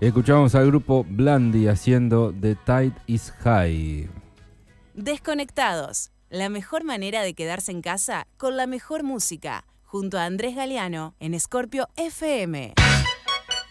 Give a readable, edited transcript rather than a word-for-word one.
Escuchamos al grupo Blondie haciendo The Tide is High. Desconectados, la mejor manera de quedarse en casa con la mejor música, junto a Andrés Galeano en Scorpio FM.